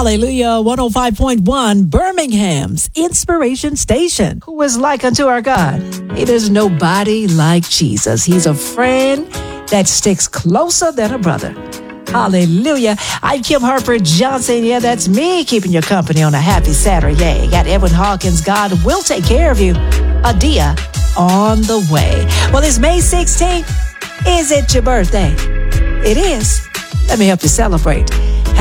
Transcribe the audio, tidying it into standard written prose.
Hallelujah. 105.1 Birmingham's Inspiration Station. Who is like unto our God? It is nobody like Jesus. He's a friend that sticks closer than a brother. Hallelujah. I'm Kim Harper Johnson. Yeah, that's me keeping your company on a happy Saturday. Got Edwin Hawkins. God will take care of you. Adia on the way. Well, it's May 16th. Is it your birthday? It is. Let me help you celebrate.